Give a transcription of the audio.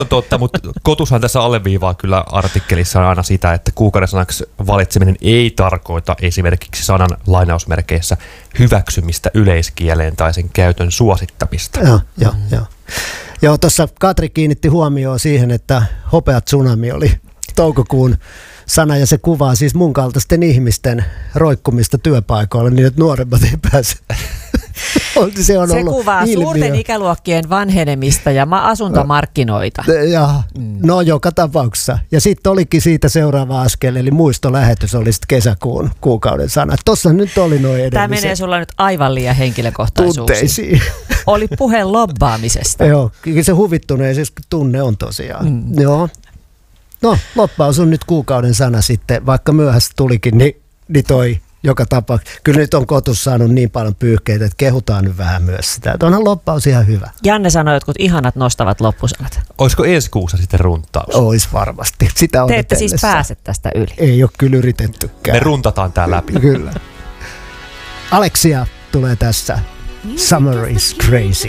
Totta, mutta Kotushan tässä alleviivaa kyllä artikkelissa aina sitä, että kuukauden sanaksi valitseminen ei tarkoita esimerkiksi sanan lainausmerkeissä hyväksymistä yleiskieleen tai sen käytön suosittamista. Joo, tuossa Katri kiinnitti huomioon siihen, että hopea tsunami oli toukokuun sana ja se kuvaa siis mun kaltaisten ihmisten roikkumista työpaikoilla niin, että nuoremmat ei pääse. Se kuvaa ilmiö. Suurten ikäluokkien vanhenemista ja asuntomarkkinoita. No joka tapauksessa. Ja sitten olikin siitä seuraava askel, eli muistolähetys oli sitten kesäkuun kuukauden sana. Tuossa nyt oli noin edelliset. Tämä menee sulla nyt aivan liian henkilökohtaisuuksiin. Tunteisiin. Oli puhe lobbaamisesta. Joo, se huvittuneisuus tunne on tosiaan. Joo. No, lobbaus on nyt kuukauden sana sitten, vaikka myöhässä tulikin, niin toi joka tapauksessa. Kyllä nyt on Kotus saanut niin paljon pyyhkeitä, että kehutaan nyt vähän myös sitä. Että onhan lobbaus ihan hyvä. Janne sanoi jotkut ihanat nostavat loppusanat. Olisiko ensi kuussa sitten runtaus? Ois varmasti. Sitä te ette siis pääse tästä yli. Ei ole kyllä yritettykään. Me runtataan tää läpi. Kyllä. Alexia tulee tässä. Summer is crazy.